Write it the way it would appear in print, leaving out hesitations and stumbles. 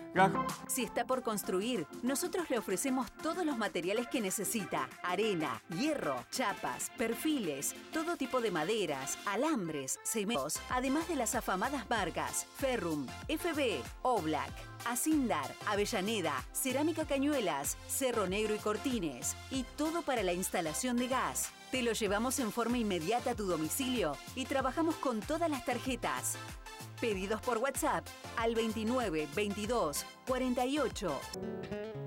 Si está por construir, nosotros le ofrecemos todos los materiales que necesita. Arena, hierro, chapas, perfiles, todo tipo de maderas, alambres, cementos, además de las afamadas marcas Ferrum, FB, Oblak, Asindar, Avellaneda, Cerámica Cañuelas, Cerro Negro y Cortines. Y todo para la instalación de gas. Te lo llevamos en forma inmediata a tu domicilio y trabajamos con todas las tarjetas. Pedidos por WhatsApp al 29 22 48